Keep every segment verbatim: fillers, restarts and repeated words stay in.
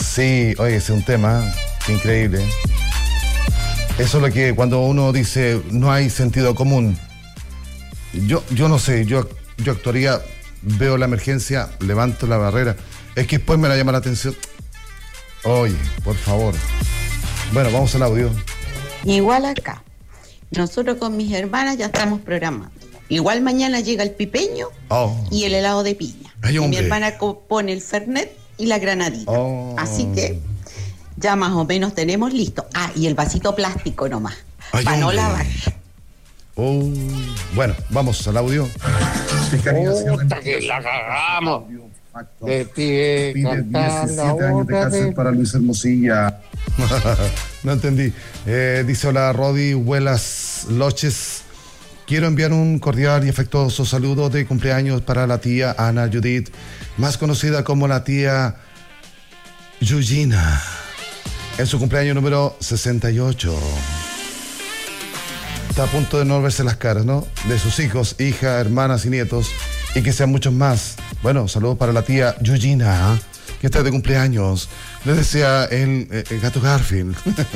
Sí, oye, ese es un tema increíble. Eso es lo que cuando uno dice no hay sentido común. Yo, yo no sé, yo, yo actuaría, veo la emergencia, levanto la barrera. Es que después me la llama la atención. Oye, por favor. Bueno, vamos al audio. Igual acá. Nosotros con mis hermanas ya estamos programando. Igual mañana llega el pipeño Oh. y el helado de piña. Ay, y mi hombre. hermana co- pone el fernet y la granadita. Oh. Así que ya más o menos tenemos listo. Ah, y el vasito plástico nomás. Ay, Para no hombre. lavar. Oh. Bueno, vamos al audio. Puta que la cagamos. Te pide Pide cantar la diecisiete años de otra cárcel de... para Luis Hermosilla. No entendí. Eh, dice: hola, Rodi Huelas Loches. Quiero enviar un cordial y afectuoso saludo de cumpleaños para la tía Ana Judith, más conocida como la tía Yuyina, en su cumpleaños número sesenta y ocho. Está a punto de no verse las caras, ¿no? De sus hijos, hijas, hermanas y nietos, y que sean muchos más. Bueno, saludos para la tía Yuyina, que está de cumpleaños. Le desea el, el gato Garfield.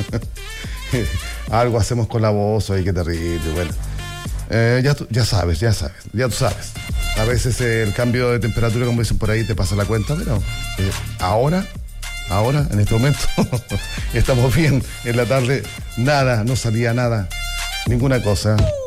Algo hacemos con la voz, ay, qué terrible. Bueno, eh, ya, tú- ya sabes, ya sabes, ya tú sabes. A veces eh, el cambio de temperatura, como dicen por ahí, te pasa la cuenta, pero eh, ahora, ahora, en este momento, estamos bien. En la tarde, nada, no salía nada, ninguna cosa.